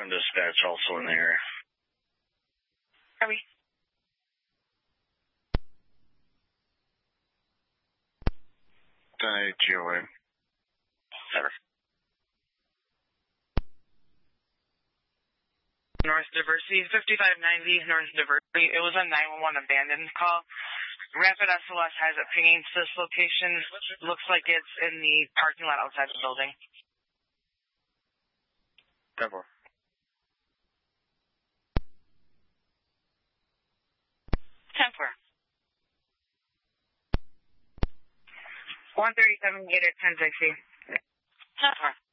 and dispatch also in the area. Copy. GOA. Over. North Diversity, 5590 North Diversity. It was a 911 abandoned call. Rapid SOS has it pinging to this location. Looks like it's in the parking lot outside the building. 10-4. 10-4. 137 Gator 1060. 10-4.